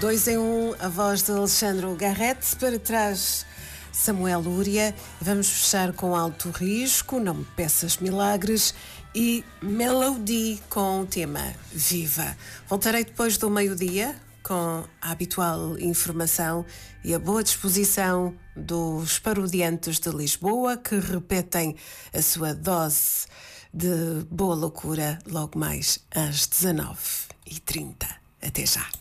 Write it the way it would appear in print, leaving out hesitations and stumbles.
Dois em um, a voz de Alexandre Garrett, para trás Samuel Lúria. Vamos fechar com Alto Risco, Não Me Peças Milagres e Melody com o tema Viva. Voltarei depois do meio-dia com a habitual informação e a boa disposição dos parodiantes de Lisboa, que repetem a sua dose de boa loucura logo mais às 19h30. Até já.